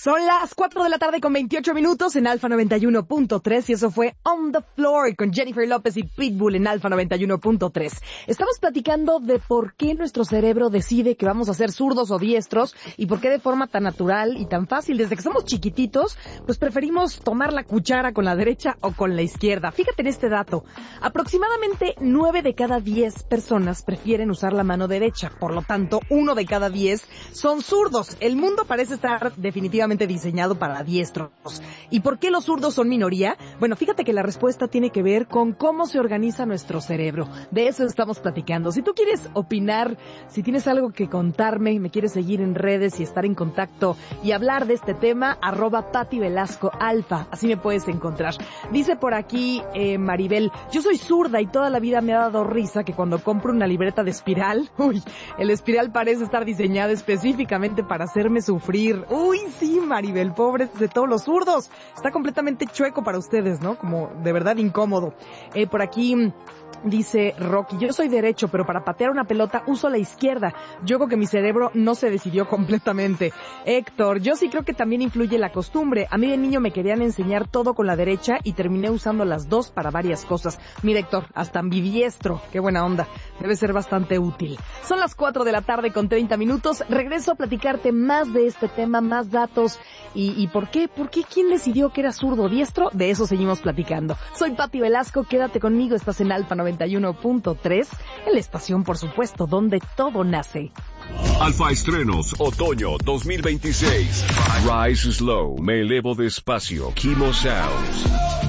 Son las 4 de la tarde con 28 minutos en Alfa 91.3 y eso fue On the Floor con Jennifer López y Pitbull en Alfa 91.3. Estamos platicando de por qué nuestro cerebro decide que vamos a ser zurdos o diestros y por qué de forma tan natural y tan fácil. Desde que somos chiquititos, pues preferimos tomar la cuchara con la derecha o con la izquierda. Fíjate en este dato. Aproximadamente 9 de cada 10 personas prefieren usar la mano derecha. Por lo tanto, 1 de cada 10 son zurdos. El mundo parece estar definitivamente diseñado para diestros. ¿Y por qué los zurdos son minoría? Bueno, fíjate que la respuesta tiene que ver con cómo se organiza nuestro cerebro. De eso estamos platicando. Si tú quieres opinar, si tienes algo que contarme, me quieres seguir en redes y estar en contacto y hablar de este tema, @PatiVelascoAlfa. Así me puedes encontrar. Dice por aquí Maribel, yo soy zurda y toda la vida me ha dado risa que cuando compro una libreta de espiral, el espiral parece estar diseñado específicamente para hacerme sufrir. Sí, Maribel, pobres de todos los zurdos. Está completamente chueco para ustedes, ¿no? Como de verdad incómodo. Por aquí dice Rocky, yo soy derecho, pero para patear una pelota uso la izquierda. Yo creo que mi cerebro no se decidió completamente. Héctor, yo sí creo que también influye la costumbre. A mí de niño me querían enseñar todo con la derecha y terminé usando las dos para varias cosas. Mira, Héctor, hasta ambidiestro. Qué buena onda. Debe ser bastante útil. Son las 4 de la tarde con 30 minutos. Regreso a platicarte más de este tema, más datos. ¿Y por qué? ¿Por qué? ¿Quién decidió que era zurdo o diestro? De eso seguimos platicando. Soy Pati Velasco, quédate conmigo. Estás en Alfa 91.3, en la estación, por supuesto, donde todo nace. Alfa Estrenos, otoño 2026. Rise Slow, me elevo despacio, Kimo Sounds.